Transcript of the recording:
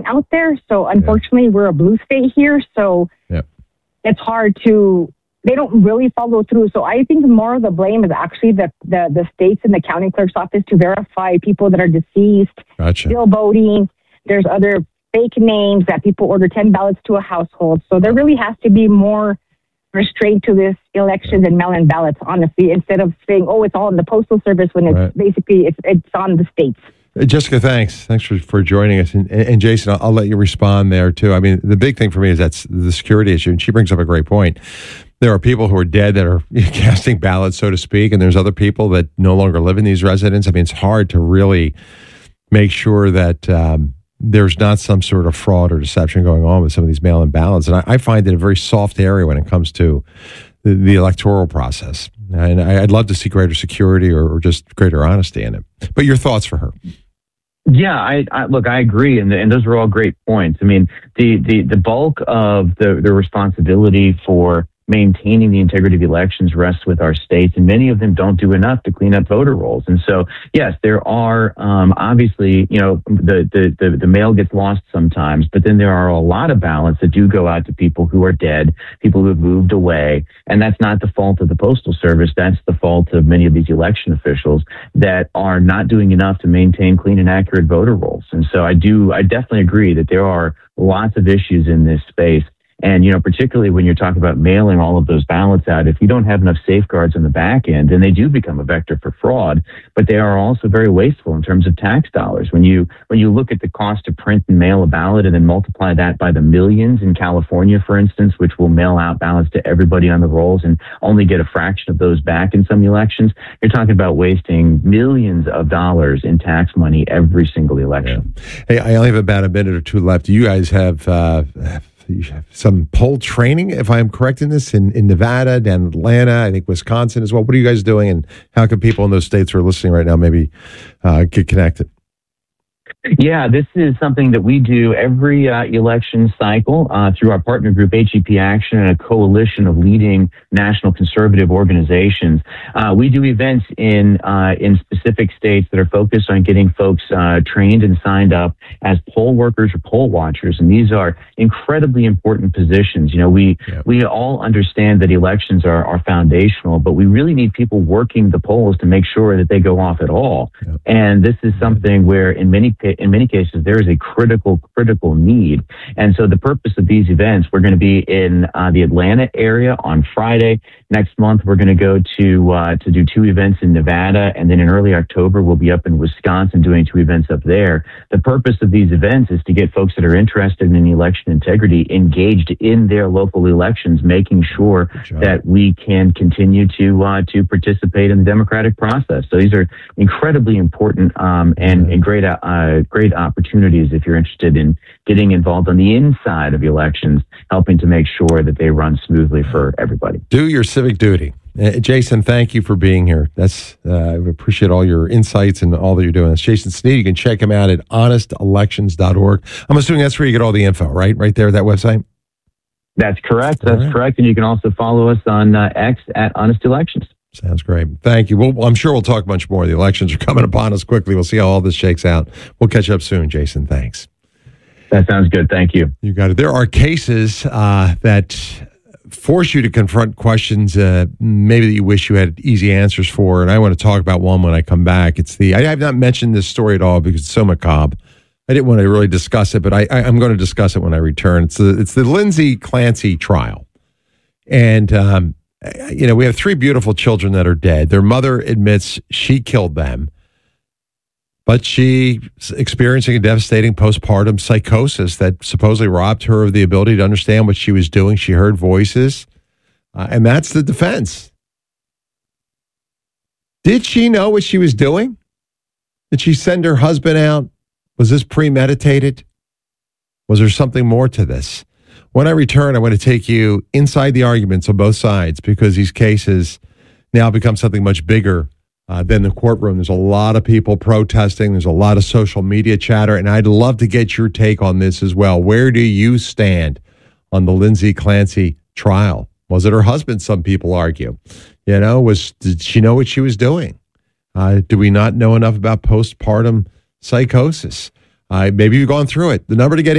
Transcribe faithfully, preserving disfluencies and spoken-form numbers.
out there. So unfortunately, yeah. we're a blue state here. So yeah. it's hard to, they don't really follow through. So I think more of the blame is actually the, the, the states and the county clerk's office to verify people that are deceased, gotcha. still voting. There's other fake names that people order ten ballots to a household. So there really has to be more restraint to this elections and mail-in ballots, honestly, instead of saying, oh, it's all in the Postal Service when it's right. basically it's, it's on the states. Jessica, thanks. Thanks for, for joining us. And, and Jason, I'll, I'll let you respond there, too. I mean, the big thing for me is that's the security issue, and she brings up a great point. There are people who are dead that are casting ballots, so to speak, and there's other people that no longer live in these residences. I mean, it's hard to really make sure that um, there's not some sort of fraud or deception going on with some of these mail-in ballots. And I, I find it a very soft area when it comes to the, the electoral process. And I, I'd love to see greater security or, or just greater honesty in it. But your thoughts for her? Yeah, I, I look, I agree, and, and those are all great points. I mean, the the, the bulk of the, the responsibility for maintaining the integrity of elections rests with our states, and many of them don't do enough to clean up voter rolls. And so, yes, there are um, obviously, you know, the, the the the mail gets lost sometimes, but then there are a lot of ballots that do go out to people who are dead, people who have moved away, and that's not the fault of the Postal Service. That's the fault of many of these election officials that are not doing enough to maintain clean and accurate voter rolls. And so, I do, I definitely agree that there are lots of issues in this space. And, you know, particularly when you're talking about mailing all of those ballots out, if you don't have enough safeguards on the back end, then they do become a vector for fraud, but they are also very wasteful in terms of tax dollars. When you when you look at the cost to print and mail a ballot and then multiply that by the millions in California, for instance, which will mail out ballots to everybody on the rolls and only get a fraction of those back in some elections, you're talking about wasting millions of dollars in tax money every single election. Yeah. Hey, I only have about a minute or two left. You guys have... Uh, You have some poll training, if I'm correct in this, in, in Nevada, down in Atlanta, I think Wisconsin as well. What are you guys doing, and how can people in those states who are listening right now maybe uh, get connected? Yeah, this is something that we do every uh, election cycle uh, through our partner group, H E P Action, and a coalition of leading national conservative organizations. Uh, we do events in uh, in specific states that are focused on getting folks uh, trained and signed up as poll workers or poll watchers, and these are incredibly important positions. You know, we yeah. we all understand that elections are, are foundational, but we really need people working the polls to make sure that they go off at all. Yeah. And this is something where, in many in many cases, there is a critical, critical need. And so the purpose of these events, we're going to be in uh, the Atlanta area on Friday. Next month, we're going to go to uh, to do two events in Nevada. And then in early October, we'll be up in Wisconsin doing two events up there. The purpose of these events is to get folks that are interested in election integrity engaged in their local elections, making sure that we can continue to uh, to participate in the democratic process. So these are incredibly important um, and, and great uh, great opportunities if you're interested in getting involved on the inside of elections, helping to make sure that they run smoothly for everybody. Do your civic duty. Uh, Jason, thank you for being here. That's uh, I appreciate all your insights and all that you're doing. That's Jason Sneed. You can check him out at honest elections dot org. I'm assuming that's where you get all the info, right? Right there at that website? That's correct. That's right. correct. And you can also follow us on uh, X at Honest Elections. Sounds great. Thank you. Well, I'm sure we'll talk much more. The elections are coming upon us quickly. We'll see how all this shakes out. We'll catch up soon, Jason. Thanks. That sounds good. Thank you. You got it. There are cases uh, that force you to confront questions uh, maybe that you wish you had easy answers for, and I want to talk about one when I come back. It's the I have not mentioned this story at all because it's so macabre. I didn't want to really discuss it, but I, I, I'm going to discuss it when I return. It's the, it's the Lindsay Clancy trial. And um, you know, we have three beautiful children that are dead. Their mother admits she killed them, but she's experiencing a devastating postpartum psychosis that supposedly robbed her of the ability to understand what she was doing. She heard voices, uh, and that's the defense. Did she know what she was doing? Did she send her husband out? Was this premeditated? Was there something more to this? When I return, I want to take you inside the arguments on both sides because these cases now become something much bigger uh, than the courtroom. There's a lot of people protesting. There's a lot of social media chatter, and I'd love to get your take on this as well. Where do you stand on the Lindsay Clancy trial? Was it her husband, some people argue? You know, was did she know what she was doing? Uh, do we not know enough about postpartum psychosis? Uh, maybe you've gone through it. The number to get